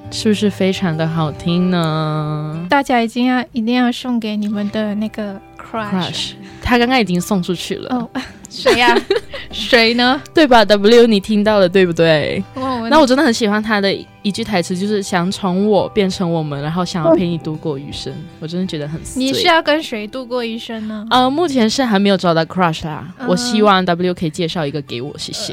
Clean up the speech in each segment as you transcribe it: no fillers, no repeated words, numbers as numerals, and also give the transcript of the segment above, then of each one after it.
是不是非常的好听呢？ 大家一定要送给你们的那个 crush， 他刚刚已经送出去了。 哦，谁呀？谁呢？ 对吧 W 你听到了对不对？那我真的很喜欢他的一句台词，就是想从我变成我们，然后想要陪你度过余生。我真的觉得很 sweet。 你是要跟谁度过余生呢？ 目前是还没有找到 crush 啦，我希望 W 可以介绍一个给我，谢谢。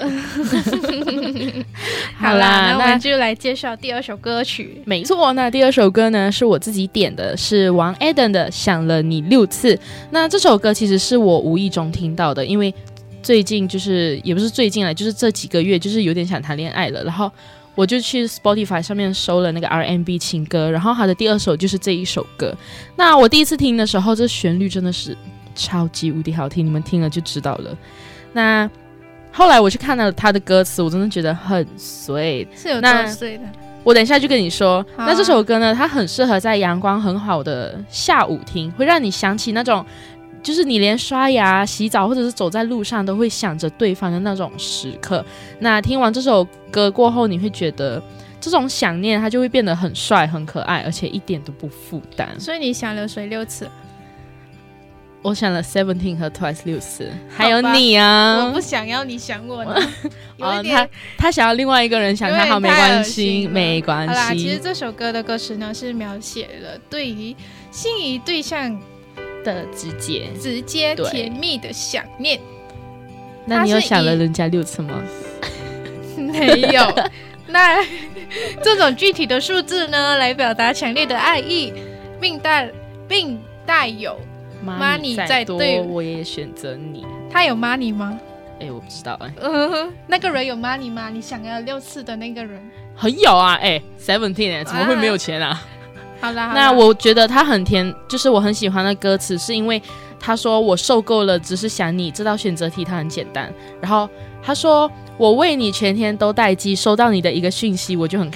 好啦，那我们就来介绍第二首歌曲。 没错，那第二首歌呢是我自己点的，是王 Eden 的想了你6次。那这首歌其实是我无意中听到的，因为最近就是也不是最近了，就是这几个月就是有点想谈恋爱了，然后我就去 Spotify 上面搜了那个 R&B 情歌，然后它的第二首就是这一首歌。那我第一次听的时候，这旋律真的是超级无敌好听，你们听了就知道了。那后来我去看了他的歌词，我真的觉得很sweet， 是有多碎的。 我等一下就跟你说。那这首歌呢，它很适合在阳光很好的下午听，会让你想起那种就是你连刷牙洗澡或者是走在路上都会想着对方的那种时刻。那听完这首歌过后，你会觉得这种想念它就会变得很帅很可爱，而且一点都不负担。 所以你想了谁6次？ 我想了 Seventeen 和 Twice 6次，还有你啊。 我不想要你想我呢。 他想要另外一个人想他，好，没关系没关系。 好啦，其实这首歌的歌词呢是描写了对于心仪对象的直接甜蜜的想念。 那你有想了人家6次吗？ 没有。那这种具体的数字呢，来表达强烈的爱意，并带有 money 在对我也选择你。 他有 money 吗？ 我不知道那个人有 money 吗？你想要6次的那个人很有啊，Seventeen 怎么会没有钱啊？ 好啦， 那我觉得他很甜，就是我很喜欢的歌词，是因为他说我受够了只是想你，这道选择题它很简单。然后他说我为你全天都待机，收到你的一个讯息我就很